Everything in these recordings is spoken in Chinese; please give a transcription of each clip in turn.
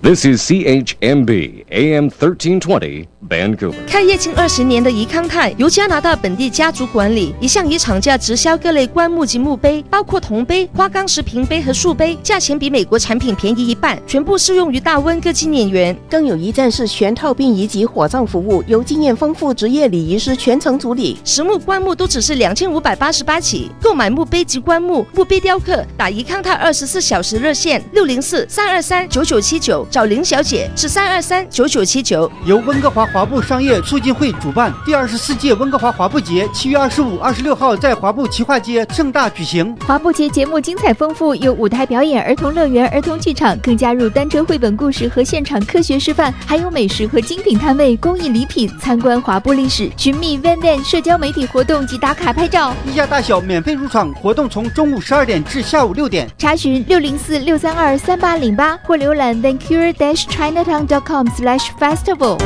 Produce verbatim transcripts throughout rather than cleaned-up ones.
This is C H M B A M thirteen twenty Vancouver。 开业近二十年的怡康泰由加拿大本地家族管理，一向以厂价直销各类棺木及墓碑，包括铜杯、花岗石瓶杯和塑杯，价钱比美国产品便宜一半，全部适用于大温各纪念园。 更有一站式全套殡仪及火葬服务，由经验丰富职业礼仪师全程处理。 实木棺木都只是两千五百八十八起，购买墓碑及棺木、墓碑雕刻，打怡康泰二十四小时热线六零四三二三九九七九，找林小姐是三二三九九七九。 由温哥华华埠商业促进会主办，第二十四届温哥华华埠节七月二十五、二十六号在华埠奇化街盛大举行。 华埠节节目精彩丰富，有舞台表演、儿童乐园、儿童剧场，更加入单车绘本故事和现场科学示范，还有美食和精品摊位、公益礼品。参观华埠历史，寻觅 Van Van 社交媒体活动及打卡拍照。 一家大小免费入场，活动从中午十二点至下午六点。 查询六零四六三二三八零八或浏览 vancouver dash chinatown dot com slash festival。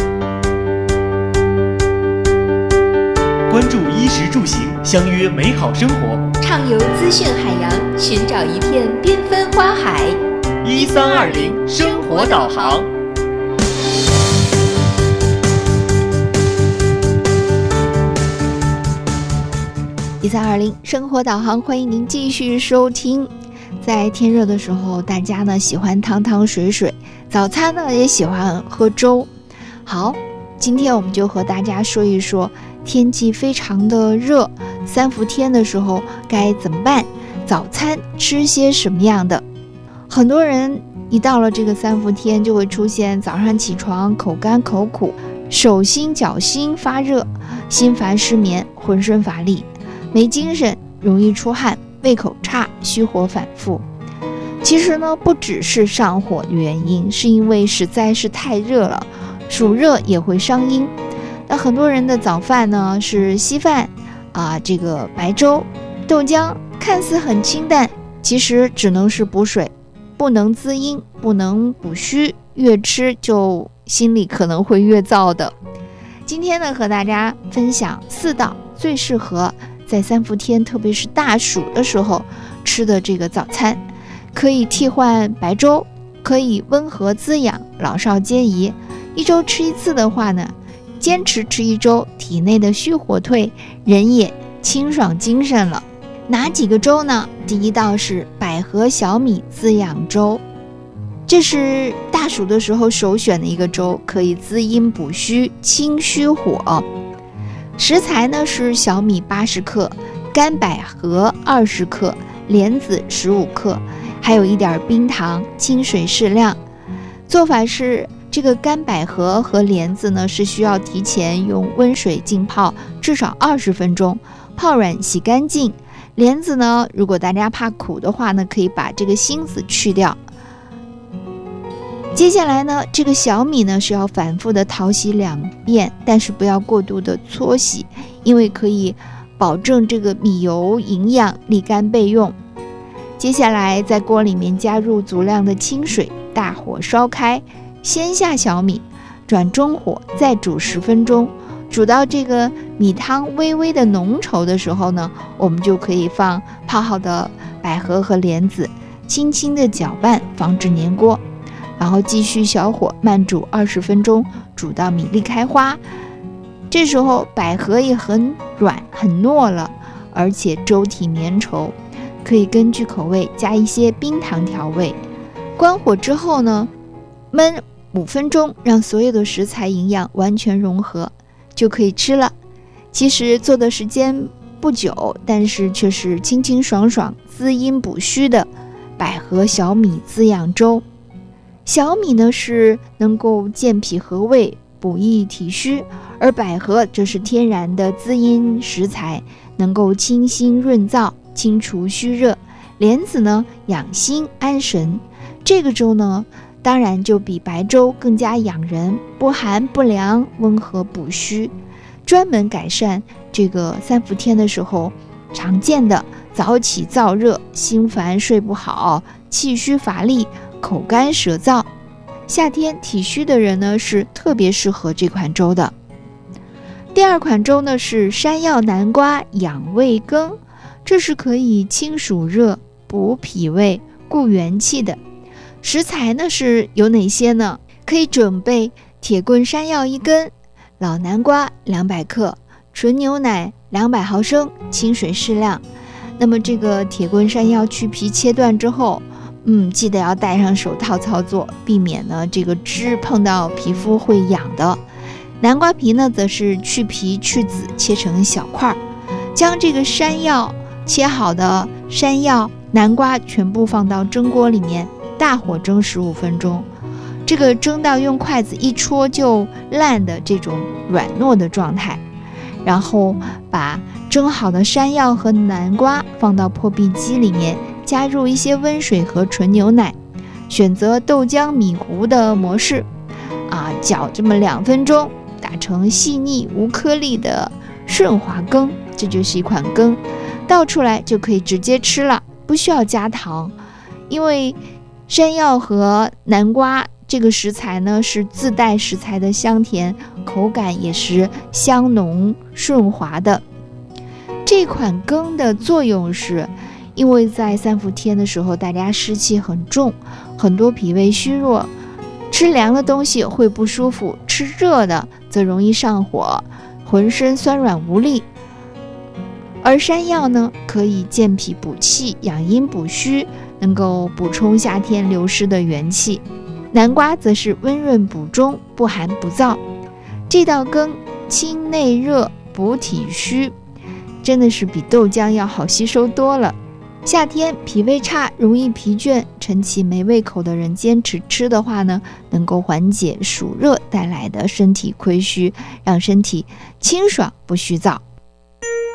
关注衣食住行，相约美好生活， 畅游资讯海洋，寻找一片缤纷花海。 一三二零生活导航。 一三二零生活导航，欢迎您继续收听。在天热的时候，大家呢喜欢汤汤水水，早餐呢也喜欢喝粥。好，今天我们就和大家说一说天气非常的热，三伏天的时候该怎么办？早餐吃些什么样的？很多人一到了这个三伏天，就会出现早上起床口干口苦，手心脚心发热，心烦失眠，浑身乏力，没精神，容易出汗，胃口差，虚火反复。其实呢，不只是上火的原因，是因为实在是太热了，暑热也会伤阴。那很多人的早饭呢是稀饭啊，这个白粥、豆浆，看似很清淡，其实只能是补水，不能滋阴，不能补虚，越吃就心里可能会越燥的。今天呢，和大家分享四道最适合在三伏天，特别是大暑的时候吃的这个早餐，可以替换白粥，可以温和滋养，老少皆宜。一周吃一次的话呢，坚持吃一周，体内的虚火退，人也清爽精神了。哪几个粥呢？第一道是百合小米滋养粥，这是大暑的时候首选的一个粥，可以滋阴补虚，清虚火。食材呢是小米八十克，干百合二十克，莲子十五克，还有一点冰糖，清水适量。做法是这个干百合和莲子呢是需要提前用温水浸泡至少二十分钟，泡软洗干净。莲子呢，如果大家怕苦的话呢，可以把这个芯子去掉。接下来呢，这个小米呢是要反复的淘洗两遍，但是不要过度的搓洗，因为可以保证这个米油营养沥干备用。接下来在锅里面加入足量的清水，大火烧开，先下小米，转中火再煮十分钟，煮到这个米汤微微的浓稠的时候呢，我们就可以放泡好的百合和莲子，轻轻的搅拌，防止粘锅。然后继续小火慢煮二十分钟，煮到米粒开花。这时候百合也很软很糯了，而且粥体绵稠，可以根据口味加一些冰糖调味。关火之后呢，焖五分钟，让所有的食材营养完全融合，就可以吃了。其实做的时间不久，但是却是清清爽爽、滋阴补虚的百合小米滋养粥。小米呢是能够健脾和胃、补益体虚，而百合这是天然的滋阴食材，能够清心润燥、清除虚热。莲子呢养心安神。这个粥呢当然就比白粥更加养人，不寒不凉，温和补虚，专门改善这个三伏天的时候常见的早起燥热、心烦睡不好、气虚乏力、口干舌燥。夏天体虚的人呢是特别适合这款粥的。第二款粥呢是山药南瓜养胃羹，这是可以清暑热、补脾胃、固元气的。 食材呢是有哪些呢？可以准备铁棍山药一根，老南瓜两百克，纯牛奶两百毫升，清水适量。那么这个铁棍山药去皮切断之后，嗯，记得要戴上手套操作，避免呢这个汁碰到皮肤会痒的。南瓜皮呢，则是去皮去籽，切成小块，将这个山药切好的山药、南瓜全部放到蒸锅里面，大火蒸十五分钟。这个蒸到用筷子一戳就烂的这种软糯的状态，然后把蒸好的山药和南瓜放到破壁机里面，加入一些温水和纯牛奶，选择豆浆米糊的模式啊，搅这么两分钟，打成细腻无颗粒的顺滑羹，这就是一款羹，倒出来就可以直接吃了，不需要加糖。因为山药和南瓜这个食材呢是自带食材的香甜，口感也是香浓顺滑的。这款羹的作用是，因为在三伏天的时候大家湿气很重，很多脾胃虚弱，吃凉的东西会不舒服，吃热的则容易上火，浑身酸软无力。而山药呢，可以健脾补气，养阴补虚，能够补充夏天流失的元气。南瓜则是温润补中，不寒不燥。这道羹清内热，补体虚，真的是比豆浆要好吸收多了。夏天脾胃差，容易疲倦、晨起没胃口的人坚持吃的话呢，能够缓解暑热带来的身体亏虚，让身体清爽不虚燥。